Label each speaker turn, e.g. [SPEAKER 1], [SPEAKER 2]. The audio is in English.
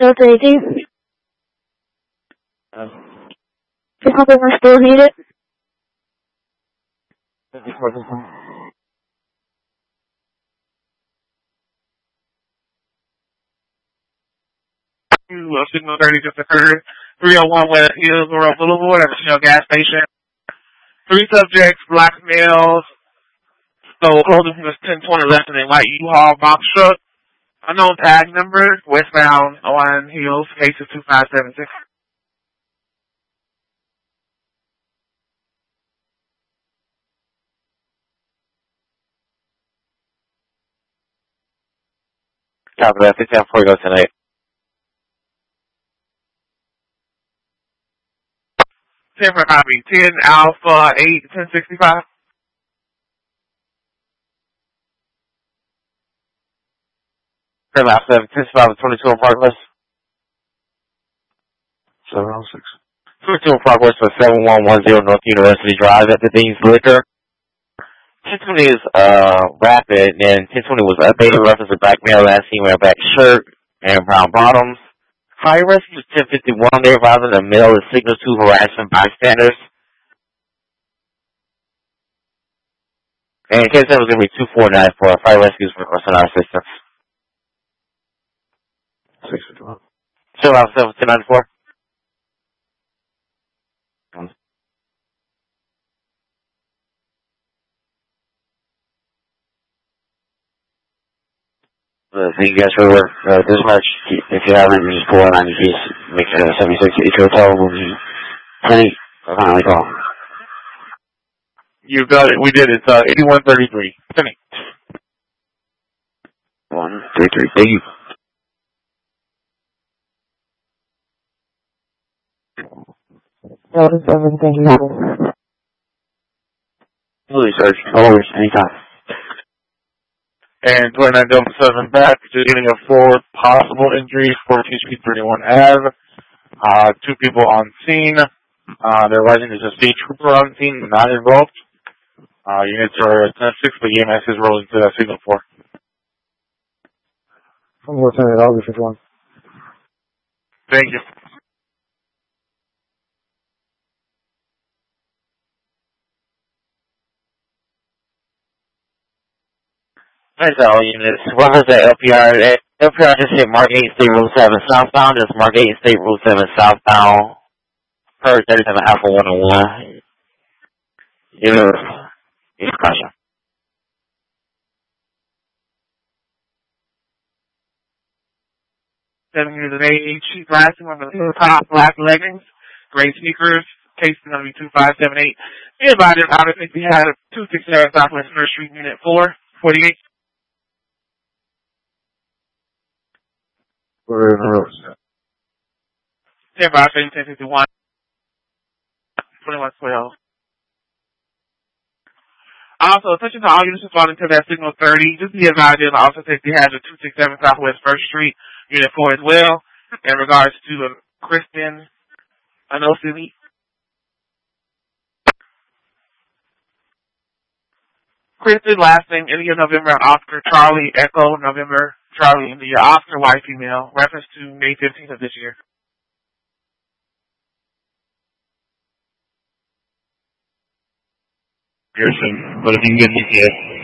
[SPEAKER 1] Delta 18. Can help my still needed?
[SPEAKER 2] Signal 30 just occurred. 301 West Hills Road Boulevard at the Shell gas station. 3 subjects, black males, stole clothing from the 1020 left in a white U-Haul box truck. Unknown tag number, westbound on Hills, cases 2576.
[SPEAKER 3] Copy that, 674 go tonight.
[SPEAKER 2] Temper copy, 10 Alpha 8 1065.
[SPEAKER 3] Last 765 22 on Park West. 706. 22 on Park West for 7110 North University Drive at the Dean's Liquor. 1020 is rapid, and 1020 was updated reference to black male last seen wearing a black shirt and brown bottoms. Fire rescue is 1051. They arrived in the middle of the signal to harassment bystanders. And case that was going to be 2494. Fire rescues for personal assistance. 651. 294. Thank you guys for the work. This much, if you haven't, just pull it on your piece. Make it 76 at your hotel. Plenty. Finally call.
[SPEAKER 2] You got it. We did it. 8133. Penny.
[SPEAKER 3] 133. Thank you.
[SPEAKER 1] Delta 7, thank you.
[SPEAKER 3] Please, Serge. Always, anytime.
[SPEAKER 2] And 29 Delta 7 back, just getting a 4 possible injuries for THP 31 Ave. 2 people on scene. They're rising as a state trooper on scene, not involved. Units are at 10-6, but EMS is rolling to that signal 4.
[SPEAKER 4] From Lieutenant August 51.
[SPEAKER 2] Thank you.
[SPEAKER 3] Thanks, all units. What was that LPR? LPR just hit Mark 8 State Route 7 southbound. Just Mark 8 State Route 7 southbound. Per 37 Alpha 101. It's caution.
[SPEAKER 2] 7 years of age, glasses on the top, black leggings, gray sneakers. Case is going to be 2578. Be advised, obviously, we had a 267 Southwest Nurse Street, Unit 4, 48.
[SPEAKER 4] We're in a row.
[SPEAKER 2] 10-5-10-51. 2112. Also, attention to all units responding to that signal 30. Just be advised that the officer safety hazard 267 Southwest 1st Street, Unit 4 as well. In regards to Kristen Anosili. Kristen, last name, India, November, Oscar, Charlie, Echo, November, Charlie, India, Oscar, white, female. Reference to May 15th of this year.
[SPEAKER 3] Pearson, but if you can get DCS.